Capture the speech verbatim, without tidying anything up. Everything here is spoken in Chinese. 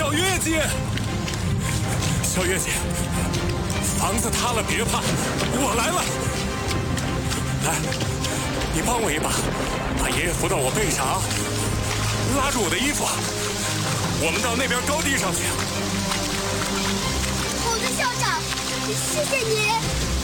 小月姐，小月姐，房子塌了别怕，我来了。来，你帮我一把，把爷爷扶到我背上啊，拉住我的衣服，我们到那边高地上去。 猴子校长，谢谢你。